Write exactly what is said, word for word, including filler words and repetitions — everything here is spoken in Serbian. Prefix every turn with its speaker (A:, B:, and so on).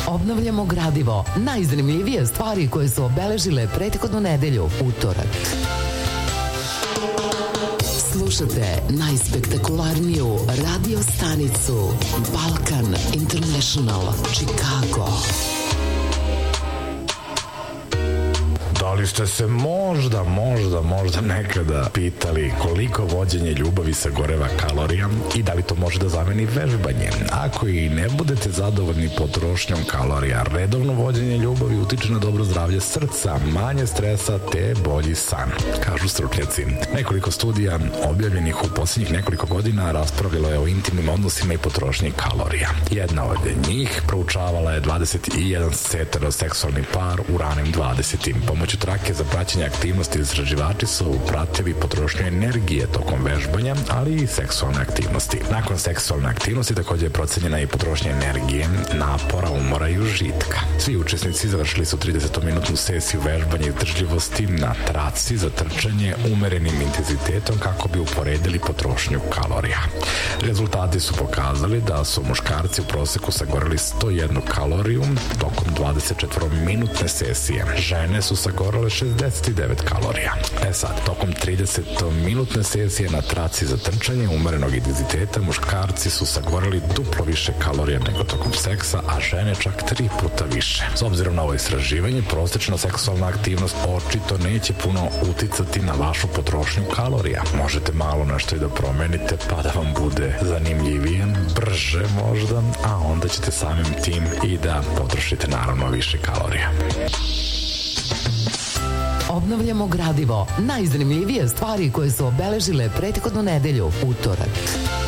A: Obnavljamo gradivo. Najzanimljivije stvari koje su obeležile prethodnu nedelju, utorak. Slušate najspektakularniju radio stanicu Balkan International, Chicago.
B: Da li ste se možda, možda, možda nekada pitali koliko vođenje ljubavi sagoreva kalorija i da li to može da zameni vežbanje? Ako i ne budete zadovoljni potrošnjom kalorija, redovno vođenje ljubavi utiče na dobro zdravlje srca, manje stresa te bolji san, kažu stručnjaci. Nekoliko studija objavljenih u posljednjih nekoliko godina raspravljalo je o intimnim odnosima i potrošnji kalorija. Jedna od njih proučavala je dvadeset jedan heteroseksualni par u ranim dvadesetim. Pomoću trake za praćenje aktivnosti istraživači su pratili potrošnju energije tokom vežbanja, ali i seksualne aktivnosti. Nakon seksualne aktivnosti također je procenjena i potrošnja energije, napora, umora i užitka. Svi učesnici završili su tridesetminutnu sesiju vežbanja i izdržljivosti na traci za trčanje umerenim intenzitetom kako bi uporedili potrošnju kalorija. Rezultati su pokazali da su muškarci u proseku sagoreli sto jednu kaloriju tokom dvadesetčetvorominutne sesije. Žene su sagorele šezdeset devet kalorija. E sad, tokom tridesetminutne sesije na traci za trčanje umerenog intenziteta muškarci su sagoreli duplo više kalorija nego tokom seksa, a žene čak tri puta više. S obzirom na ovo istraživanje, prosečna seksualna aktivnost očito neće puno uticati na vašu potrošnju kalorija. Možete malo nešto i da promenite pa da vam bude zanimljivije, brže možda, a onda ćete samim tim i da potrošite naravno više kalorija.
A: Obnavljamo gradivo. Najzanimljivije stvari koje su obeležile prethodnu nedelju, utorak.